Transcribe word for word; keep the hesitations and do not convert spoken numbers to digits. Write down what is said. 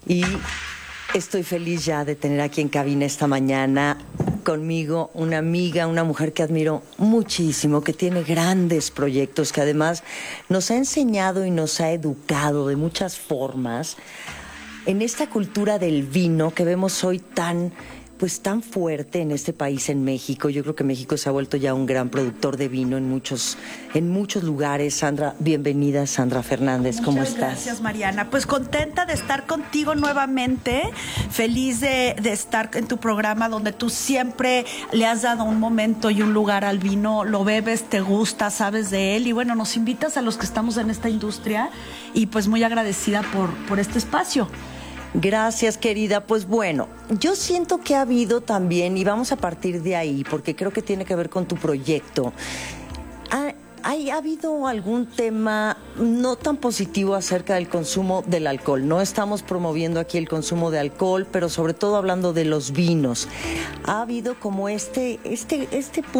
Y estoy feliz ya de tener aquí en cabina esta mañana conmigo una amiga, una mujer que admiro muchísimo, que tiene grandes proyectos, que además nos ha enseñado y nos ha educado de muchas formas en esta cultura del vino que vemos hoy tan, pues tan fuerte en este país, en México. Yo creo que México se ha vuelto ya un gran productor de vino en muchos, en muchos lugares. Sandra, bienvenida, Sandra Fernández, ¿cómo Muchas estás? Gracias, Mariana. Pues contenta de estar contigo nuevamente, feliz de, de estar en tu programa donde tú siempre le has dado un momento y un lugar al vino, lo bebes, te gusta, sabes de él y bueno, nos invitas a los que estamos en esta industria y pues muy agradecida por, por este espacio. Gracias, querida. Pues bueno, yo siento que ha habido también, y vamos a partir de ahí, porque creo que tiene que ver con tu proyecto. ¿Ha, hay, ¿Ha habido algún tema no tan positivo acerca del consumo del alcohol? No estamos promoviendo aquí el consumo de alcohol, pero sobre todo hablando de los vinos. Ha habido como este, este, este punto